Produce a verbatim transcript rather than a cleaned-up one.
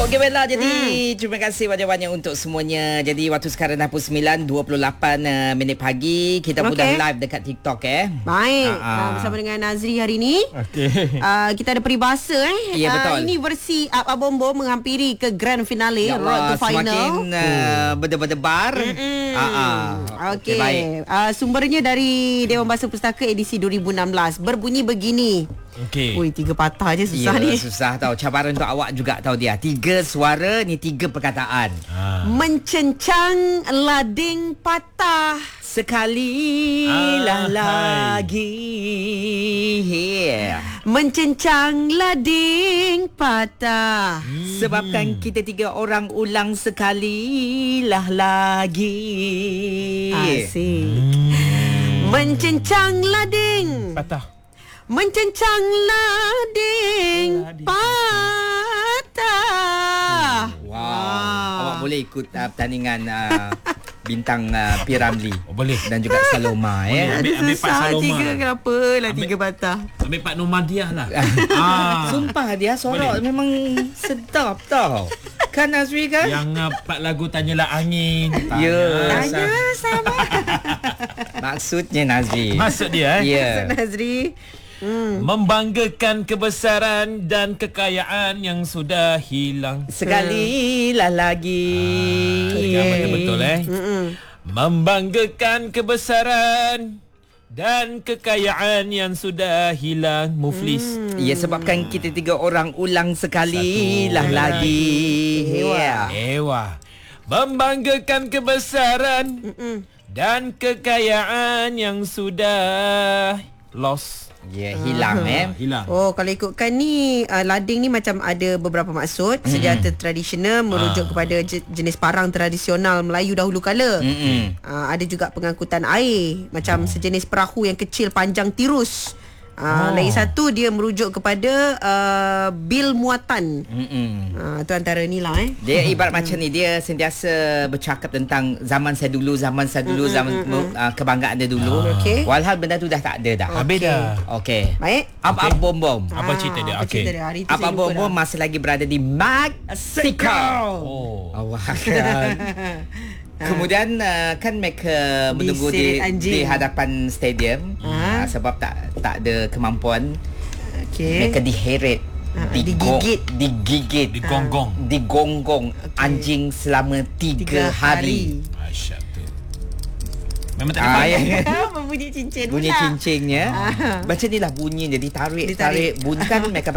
Okey Bella, jadi hmm. terima kasih banyak-banyak untuk semuanya. Jadi waktu sekarang dah pukul sembilan dua puluh lapan uh, minit pagi. Kita pun okay. dah live dekat TikTok eh. Baik, uh, bersama dengan Nazri hari ni. Okey. Uh, kita ada peribahasa eh. Ya betul. Uh, ini versi Up Up Bom Bom menghampiri ke grand finale, ya road to final. Semakin uh, berdebar-debar. Mm-hmm. Uh, uh. Okey. Okay, baik. Uh, sumbernya dari Dewan Bahasa Pustaka edisi dua ribu enam belas. Berbunyi begini. Okey. Ui, tiga patah je susah ya, ni. Susah tau. Cabaran untuk awak juga tahu dia. Tiga suara ni tiga perkataan. Ha. Mencencang lading patah. Sekali lah lagi. Yeah. Mencencang lading patah. Hmm. Sebabkan kita tiga orang ulang sekali lah lagi. Asyik. Hmm. Mencencang lading patah. Mencencang lading patah. Wow. wow. Awak boleh ikut uh, pertandingan uh, bintang uh, P. Ramlee. Oh, boleh. Dan juga Saloma ya. Ambil, ambil Pak Saloma. Tiga kenapa lah ambil, tiga patah. Ambil Pak Nomadiah lah. ah. Sumpah dia sorok memang sedap tau. Kan Nazri kan? Yang uh, Pak lagu Tanyalah Angin. Ya. Tanya sama. Maksudnya Nazri. Maksud dia eh. Ya. Maksud Nazri. Hmm. Membanggakan kebesaran dan kekayaan yang sudah hilang. Sekali lah lagi. Ah, okay. Betul eh. Mm-mm. Membanggakan kebesaran dan kekayaan yang sudah hilang. Muflis. Hmm. Ya, sebabkan kita tiga orang ulang sekali Satu. lah lagi. Ewa. Ewa. Membanggakan kebesaran Mm-mm. dan kekayaan yang sudah lost. Ya, yeah, hilang uh-huh. eh. Hilang. Oh, kalau ikutkan ni uh, lading ni macam ada beberapa maksud. Mm-hmm. Senjata tradisional merujuk uh. kepada je, jenis parang tradisional Melayu dahulu kala. Mm-hmm. Uh, ada juga pengangkutan air macam oh. sejenis perahu yang kecil panjang tirus. Uh, oh. Lagi satu dia merujuk kepada uh, bil muatan. Uh, tu antara ni lah eh. Dia ibarat macam ni, dia sentiasa bercakap tentang zaman saya dulu, zaman saya dulu, mm-mm, zaman mm-mm. Uh, kebanggaan dia dulu. Ah. Okay. Walhal benda tu dah tak ada dah. Okay. Habis dah. Okey. Baik. Up okay. Up Bom Bom. Apa cerita dia? Okey. Up Up Bom Bom masih lagi berada di Mexico. Oh. Awak kan. Kemudian uh, kan mereka menunggu di, di hadapan stadium uh, sebab tak tak ada kemampuan. Okay. Mereka diheret, uh, digong, digigit, digigit, digonggong, digonggong okay. anjing selama tiga, tiga hari. Asyik tu. Memang tak ada. Bunyi cincin. Bunyi cincinnya. Macam inilah bunyinya, ditarik, ditarik, bunyi kan mereka